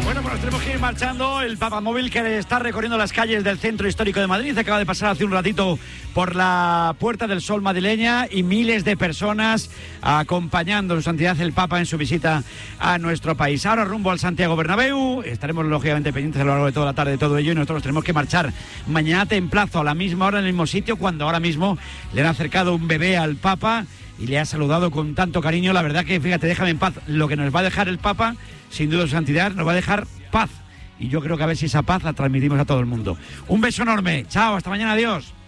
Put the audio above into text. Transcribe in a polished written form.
Bueno, pues nos tenemos que ir marchando. El Papamóvil que está recorriendo las calles del centro histórico de Madrid acaba de pasar hace un ratito por la Puerta del Sol madrileña y miles de personas acompañando a su santidad el Papa en su visita a nuestro país. Ahora rumbo al Santiago Bernabéu, estaremos lógicamente pendientes a lo largo de toda la tarde de todo ello y nosotros tenemos que marchar mañana templazo a la misma hora en el mismo sitio, cuando ahora mismo le han acercado un bebé al Papa y le ha saludado con tanto cariño. La verdad que, fíjate, déjame en paz. Lo que nos va a dejar el Papa, sin duda su santidad, nos va a dejar paz. Y yo creo que a ver si esa paz la transmitimos a todo el mundo. Un beso enorme. Chao, hasta mañana, adiós.